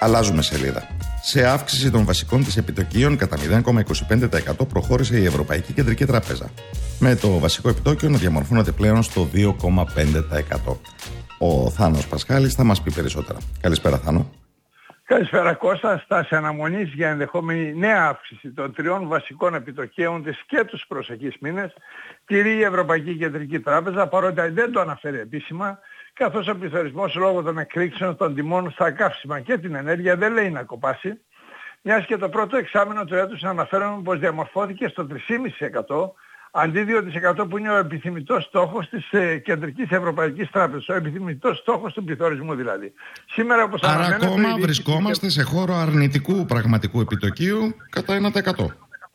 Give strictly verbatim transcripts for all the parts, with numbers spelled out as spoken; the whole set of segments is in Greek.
Αλλάζουμε σελίδα. Σε αύξηση των βασικών της επιτοκίων κατά μηδέν κόμμα είκοσι πέντε τοις εκατό προχώρησε η Ευρωπαϊκή Κεντρική Τράπεζα, με το βασικό επιτόκιο να διαμορφώνεται πλέον στο δύο κόμμα πέντε τοις εκατό. Ο Θάνος Πασχάλης θα μας πει περισσότερα. Καλησπέρα, Θάνο. Καλησπέρα, Κώστα. Στάση αναμονής για ενδεχόμενη νέα αύξηση των τριών βασικών επιτοκίων της και τους προσεχείς μήνες τηρεί η Ευρωπαϊκή Κεντρική Τράπεζα, παρότι δεν το αναφέρει επίσημα, καθώς ο πληθωρισμός λόγω των εκρήξεων των τιμών στα καύσιμα και την ενέργεια δεν λέει να κοπάσει, μιας και το πρώτο εξάμηνο του έτους αναφέρουμε πως διαμορφώθηκε στο τρία κόμμα πέντε τοις εκατό, αντί δύο τοις εκατό που είναι ο επιθυμητός στόχος της ε, Κεντρικής Ευρωπαϊκής Τράπεζας, ο επιθυμητός στόχος του πληθωρισμού δηλαδή. Σήμερα, όπως Άρα αναμένεται, ακόμα η... βρισκόμαστε σε χώρο αρνητικού πραγματικού επιτοκίου κατά ένα τοις εκατό.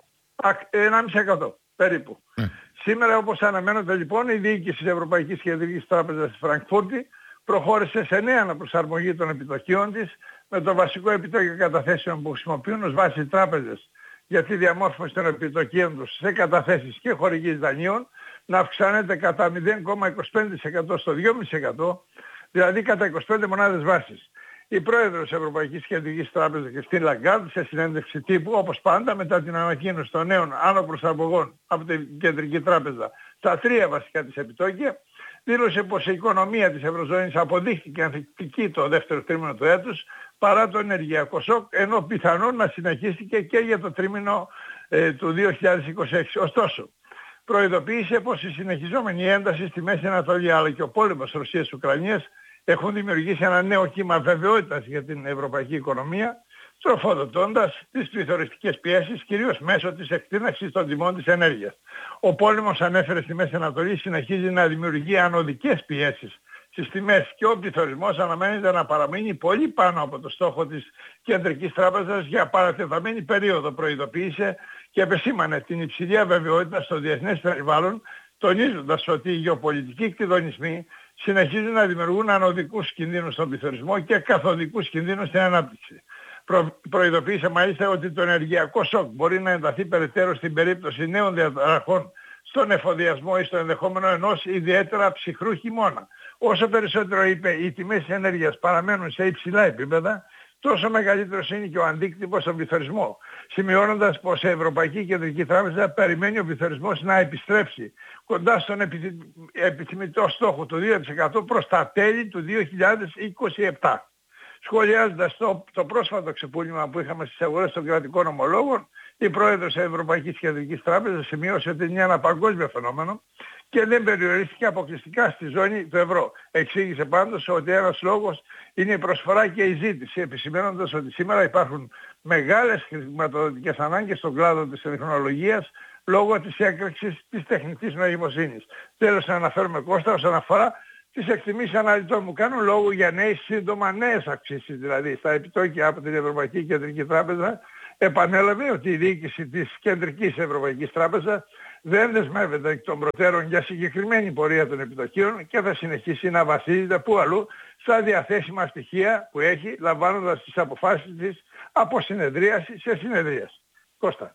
ένα κόμμα πέντε τοις εκατό περίπου. Ε. Σήμερα, όπως αναμένεται λοιπόν, η διοίκηση της Ευρωπαϊκής Κεντρικής Τράπεζας στη Φραγκφούρτη προχώρησε σε νέα αναπροσαρμογή των επιτοκίων της, με το βασικό επιτόκιο καταθέσεων που χρησιμοποιούν ως βάση τράπεζες για τη διαμόρφωση των επιτοκίων τους σε καταθέσεις και χορηγίες δανείων να αυξάνεται κατά μηδέν κόμμα είκοσι πέντε τοις εκατό στο δύο κόμμα πέντε τοις εκατό, δηλαδή κατά είκοσι πέντε μονάδες βάσης. Η πρόεδρος της Ευρωπαϊκής Κεντρικής Τράπεζας, Κριστίν Λαγκάρντ, σε συνέντευξη τύπου, όπως πάντα μετά την ανακοίνωση των νέων άνω προσαρμογών από την Κεντρική Τράπεζα στα τρία βασικά της επιτόκια, δήλωσε πως η οικονομία της Ευρωζώνης αποδείχθηκε ανθεκτική το δεύτερο τρίμηνο του έτους παρά το ενεργειακό σοκ, ενώ πιθανόν να συνεχίστηκε και για το τρίμηνο ε, του δύο χιλιάδες είκοσι έξι. Ωστόσο, προειδοποίησε πως η συνεχιζόμενη ένταση στη Μέση Ανατολή αλλά και ο πόλεμος Ρωσίας-Ουκρανίας έχουν δημιουργήσει ένα νέο κύμα βεβαιότητας για την ευρωπαϊκή οικονομία, τροφοδοτώντας τις πληθωριστικές πιέσεις, κυρίως μέσω της εκτείναξης των τιμών της ενέργειας. Ο πόλεμος, ανέφερε, στη Μέση Ανατολή συνεχίζει να δημιουργεί ανωδικές πιέσεις στις τιμές και ο πληθωρισμός αναμένεται να παραμείνει πολύ πάνω από το στόχο της Κεντρικής Τράπεζας για παρατεταμένη περίοδο, προειδοποίησε και επεσήμανε την υψηλή αβεβαιότητα στο διεθνές περιβάλλον, τονίζοντας ότι οι γεωπολιτικοί κλειδονισμοί συνεχίζουν να δημιουργούν ανωδικούς κινδύνους στον πληθωρισμό και καθοδικούς κινδύνους στην ανάπτυξη. Προ, προειδοποίησε μάλιστα ότι το ενεργειακό σοκ μπορεί να ενταθεί περαιτέρω στην περίπτωση νέων διαταραχών στον εφοδιασμό ή στο ενδεχόμενο ενός ιδιαίτερα ψυχρού χειμώνα. Όσο περισσότερο, είπε, οι τιμές της ενέργειας παραμένουν σε υψηλά επίπεδα, τόσο μεγαλύτερος είναι και ο αντίκτυπος στον πληθωρισμό, σημειώνοντας πως η Ευρωπαϊκή Κεντρική Τράπεζα περιμένει ο πληθωρισμός να επιστρέψει κοντά στον επιθυμητό στόχο του δύο τοις εκατό προς τα τέλη του δύο χιλιάδες είκοσι επτά. Σχολιάζοντας το, το πρόσφατο ξεπούλημα που είχαμε στις αγορές των κρατικών ομολόγων, η πρόεδρος της Ευρωπαϊκής Κεντρικής Τράπεζας σημείωσε ότι είναι ένα παγκόσμιο φαινόμενο και δεν περιορίστηκε αποκλειστικά στη ζώνη του ευρώ. Εξήγησε πάντως ότι ένας λόγος είναι η προσφορά και η ζήτηση, επισημαίνοντας ότι σήμερα υπάρχουν μεγάλες χρηματοδοτικές ανάγκες στον κλάδο της τεχνολογίας λόγω της έκρηξης της τεχνητής νοημοσύνης. Τέλος, να αναφέρουμε, Κώστα, όσον αφορά τις εκτιμήσεις αναλυτών μου, κάνουν λόγο για νέες, σύντομα νέες αυξήσεις, δηλαδή στα επιτόκια από την Ευρωπαϊκή Κεντρική Τράπεζα. Επανέλαβε ότι η διοίκηση της Κεντρικής Ευρωπαϊκής Τράπεζας δεν δεσμεύεται εκ των προτέρων για συγκεκριμένη πορεία των επιτοκίων και θα συνεχίσει να βασίζεται που αλλού στα διαθέσιμα στοιχεία που έχει, λαμβάνοντας τις αποφάσεις της από συνεδρίαση σε συνεδρίαση. Κώστα.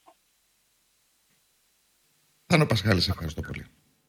Θάνο Πασχάλη, σε ευχαριστώ πολύ.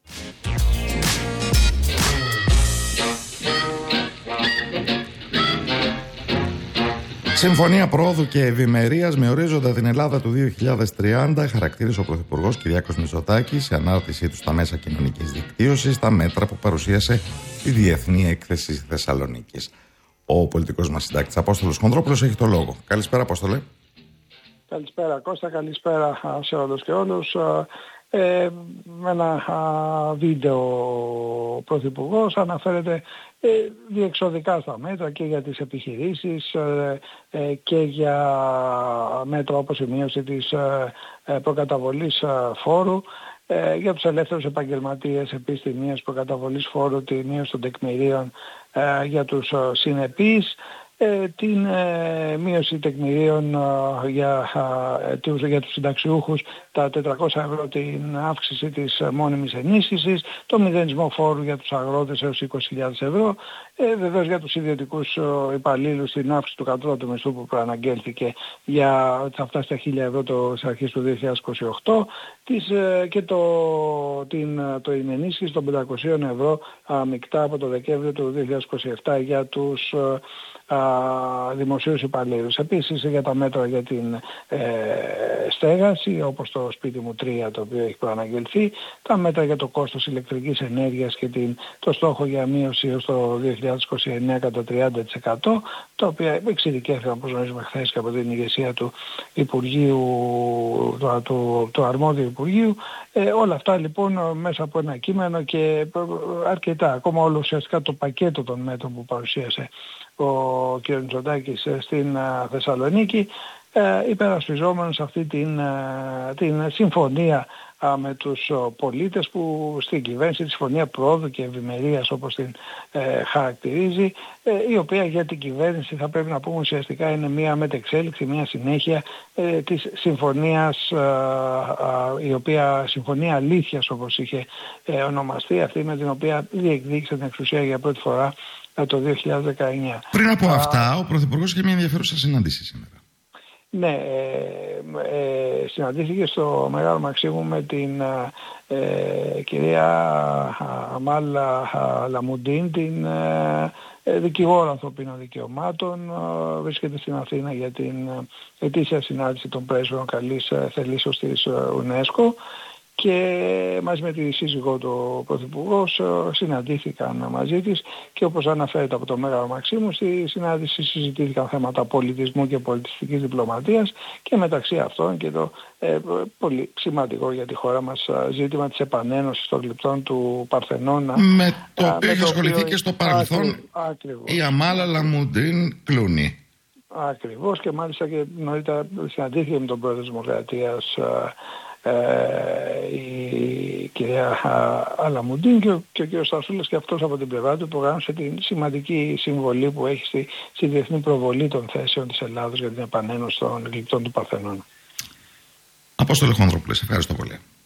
Συμφωνία πρόοδου και ευημερίας με ορίζοντα την Ελλάδα του δύο χιλιάδες τριάντα, χαρακτήρισε ο Πρωθυπουργός Κυριάκος Μητσοτάκης σε ανάρτησή του στα μέσα κοινωνικής δικτύωσης τα μέτρα που παρουσίασε η Διεθνή Έκθεση Θεσσαλονίκης. Ο πολιτικός μας συντάκτης Απόστολος Χονδρόπουλος έχει το λόγο. Καλησπέρα, Απόστολε. Καλησπέρα, Κώστα, καλησπέρα σε όλους και όλους. Ε, με ένα α, βίντεο ο Πρωθυπουργός αναφέρεται ε, διεξοδικά στα μέτρα και για τις επιχειρήσεις ε, ε, και για μέτρα όπως η μείωση της ε, προκαταβολής ε, φόρου, ε, για τους ελεύθερους επαγγελματίες επίσης τη μείωση προκαταβολής φόρου, τη μείωση των τεκμηρίων ε, για τους ε, συνεπείς, Ε, την ε, μείωση τεκμηρίων ε, για, ε, τους, για τους συνταξιούχους, τα τετρακόσια ευρώ, την αύξηση της ε, μόνιμης ενίσχυσης, το μηδενισμό φόρου για τους αγρότες έως είκοσι χιλιάδες ευρώ, ε, βεβαίως για τους ιδιωτικούς ε, υπαλλήλους την αύξηση του κατώτατου μισθού που προαναγγέλθηκε για ότι θα φτάσει στα χίλια ευρώ το, στις αρχές του δύο χιλιάδες είκοσι οκτώ της, ε, και το, την, το ενίσχυση των πεντακόσια ευρώ α, μεικτά από το Δεκέμβριο του δύο χιλιάδες είκοσι επτά για τους ε, α, δημοσίους υπαλλήλους. Επίσης για τα μέτρα για την ε, στέγαση, όπως το σπίτι μου τρία το οποίο έχει προαναγγελθεί, τα μέτρα για το κόστος ηλεκτρικής ενέργειας και την, το στόχο για μείωση ως το δύο χιλιάδες είκοσι εννέα κατά τριάντα τοις εκατό, τα οποία εξειδικεύθηκαν όπως γνωρίζουμε χθες και από την ηγεσία του Υπουργείου, του, του, του αρμόδιου Υπουργείου. Ε, όλα αυτά λοιπόν μέσα από ένα κείμενο και αρκετά, ακόμα όλο ουσιαστικά το πακέτο των μέτρων που παρουσίασε ο κ. Μητσοτάκης στην Θεσσαλονίκη, ε, υπερασπιζόμενος αυτή την, την συμφωνία με τους πολίτες που στην κυβέρνηση, τη συμφωνία πρόοδου και ευημερίας όπως την ε, χαρακτηρίζει, ε, η οποία για την κυβέρνηση θα πρέπει να πούμε ουσιαστικά είναι μια μετεξέλιξη, μια συνέχεια ε, της συμφωνίας, ε, ε, η οποία συμφωνία αλήθειας όπως είχε ε, ονομαστεί, αυτή με την οποία διεκδίκησε την εξουσία για πρώτη φορά ε, το δύο χιλιάδες δεκαεννιά. Πριν από Α, αυτά, ο Πρωθυπουργός είχε μια ενδιαφέρουσα συνάντηση σήμερα. Ναι, ε, ε, συναντήθηκε στο Μεγάλο Μαξίμου με την ε, κυρία Αμάλ Λαμουντίν, την ε, δικηγόρο ανθρωπίνων δικαιωμάτων. Ε, βρίσκεται στην Αθήνα για την ετήσια συνάντηση των πρέσβεων καλής θελήσεως της UNESCO και μαζί με τη σύζυγό του Πρωθυπουργός συναντήθηκαν μαζί της και όπως αναφέρεται από το Μέγαρο Μαξίμου, στη συνάντηση συζητήθηκαν θέματα πολιτισμού και πολιτιστικής διπλωματίας και μεταξύ αυτών και το ε, πολύ σημαντικό για τη χώρα μας ζήτημα της επανένωσης των γλυπτών του Παρθενώνα, με το οποίο είχε ασχοληθεί και στο παρελθόν η Αμάλ Λαμουντίν Κλούνι. Ακριβώς, και μάλιστα και νωρίτερα συναντήθηκε με τον πρόεδρο της Δημοκρατίας η κυρία Αλαμουντίν και ο, και ο κύριος Στασούλας, και αυτός από την πλευρά του προγράμμισε την σημαντική συμβολή που έχει στη, στη διεθνή προβολή των θέσεων της Ελλάδος για την επανένωση των γλυπτών του Παρθενώνα. Απόστολε Χονδρόπουλε, ευχαριστώ πολύ.